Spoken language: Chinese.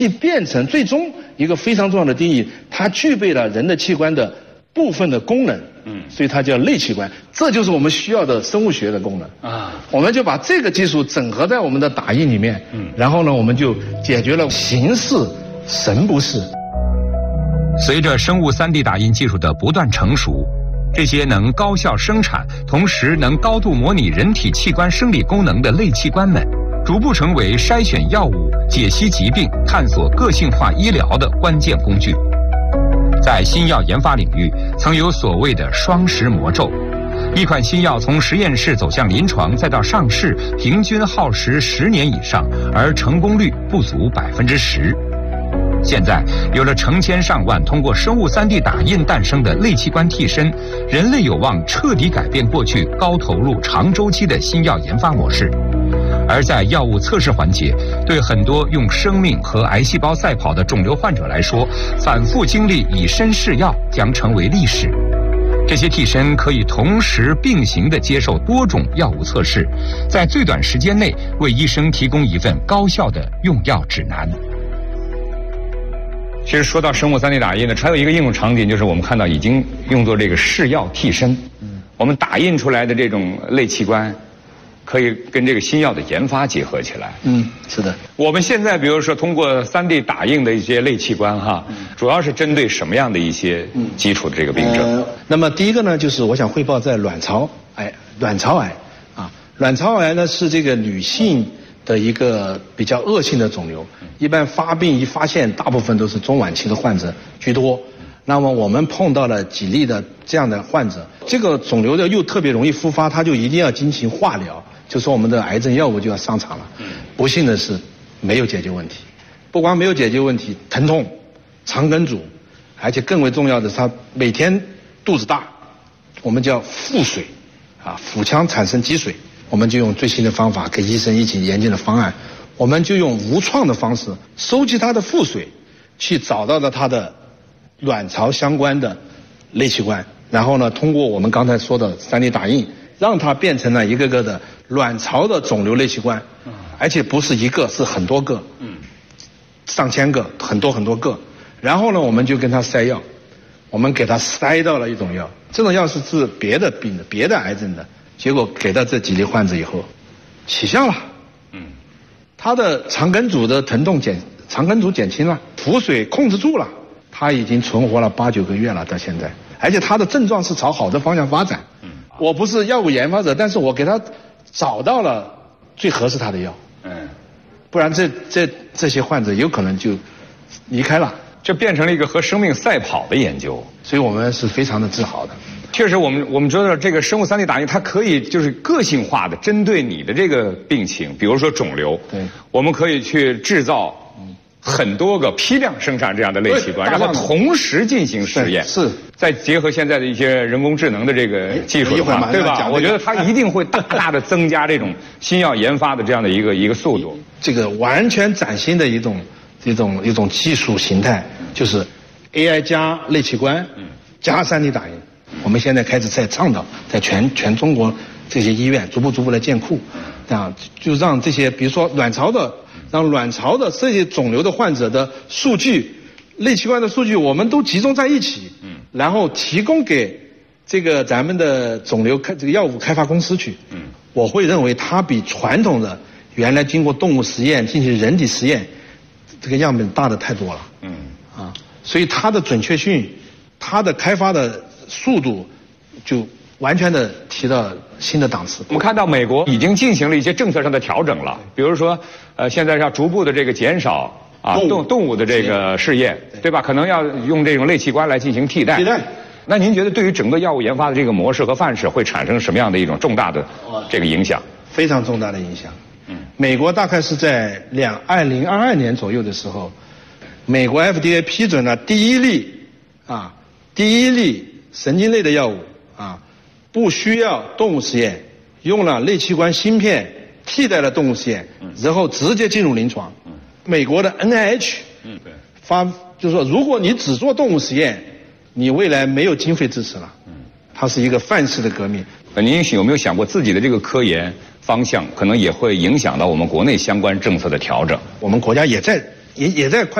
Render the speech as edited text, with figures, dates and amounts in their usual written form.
变成最终一个非常重要的定义，它具备了人的器官的部分的功能，所以它叫类器官，这就是我们需要的生物学的功能啊。我们就把这个技术整合在我们的打印里面，然后呢，我们就解决了形似神不是。 随着生物3D 打印技术的不断成熟，这些能高效生产，同时能高度模拟人体器官生理功能的类器官们，逐步成为筛选药物、解析疾病、探索个性化医疗的关键工具。在新药研发领域，曾有所谓的双10魔咒，一款新药从实验室走向临床再到上市，平均耗时10年以上，而成功率不足10%。现在有了成千上万通过生物3D 打印诞生的类器官替身，人类有望彻底改变过去高投入长周期的新药研发模式。而在药物测试环节，对很多用生命和癌细胞赛跑的肿瘤患者来说，反复经历以身试药将成为历史。这些替身可以同时并行地接受多种药物测试，在最短时间内为医生提供一份高效的用药指南。其实说到生物3D 打印呢，还有一个应用场景，就是我们看到已经用作这个试药替身。我们打印出来的这种类器官，可以跟这个新药的研发结合起来。 是的。 我们现在比如说通过3D 打印的一些类器官哈，主要是针对什么样的一些基础的这个病症？ 那么第一个呢，就是我想汇报在卵巢癌啊，卵巢癌呢是这个女性的一个比较恶性的肿瘤，一般发病一发现，大部分都是中晚期的患者居多。那么我们碰到了几例的这样的患者，这个肿瘤的又特别容易复发，他就一定要进行化疗，就说我们的癌症药物就要上场了。不幸的是没有解决问题，不光没有解决问题，疼痛、肠梗阻，而且更为重要的是他每天肚子大，我们叫腹水啊，腹腔产生积水。我们就用最新的方法跟医生一起研究的方案，我们就用无创的方式收集他的腹水，去找到了他的卵巢相关的类器官，然后呢，通过我们刚才说的3D 打印，让它变成了一个个的卵巢的肿瘤类器官，而且不是一个，是很多个，上千个，很多很多个。然后呢，我们就跟他塞药，我们给他塞到了一种药，这种药是治别的病的、别的癌症的。结果给到这几例患者以后，起效了，他的肠梗阻的疼痛肠梗阻减轻了，腹水控制住了，他已经存活了8、9个月了，到现在，而且他的症状是朝好的方向发展。我不是药物研发者，但是我给他找到了最合适他的药，不然这些患者有可能就离开了， 这变成了一个和生命赛跑的研究， 所以我们是非常的自豪的。 确实，我们知道这个生物3D 打印，它可以就是个性化的针对你的这个病情，比如说肿瘤，我们可以去制造很多个批量生产这样的类器官，然后同时进行实验， 是再结合现在的一些人工智能的这个技术的话，对吧？我觉得它一定会大大的增加这种新药研发的这样的一个速度。 这个完全崭新的一种技术形态，就是 AI 加类器官，加3D 打印。我们现在开始在倡导，在全中国这些医院逐步来建库，啊，就让这些比如说让卵巢的这些肿瘤的患者的数据、类器官的数据，我们都集中在一起，然后提供给这个咱们的肿瘤这个药物开发公司去。我会认为它比传统的原来经过动物实验进行人体实验，这个样本大的太多了。所以它的准确性，它的开发的速度就完全的提到新的档次。 我们看到美国已经进行了一些政策上的调整了，比如说现在要逐步的这个减少动物的这个试验，对吧？可能要用这种类器官来进行替代。那您觉得对于整个药物研发的这个模式和范式会产生什么样的一种重大的这个影响？ 非常重大的影响。美国大概是在2022年左右的时候，美国 FDA 批准了第一例神经类的药物不需要动物实验，用了类器官芯片替代了动物实验，然后直接进入临床。美国的 NIH 就是说，如果你只做动物实验，你未来没有经费支持了。它是一个范式的革命。 您有没有想过自己的这个科研方向可能也会影响到我们国内相关政策的调整？ 我们国家也在也在快。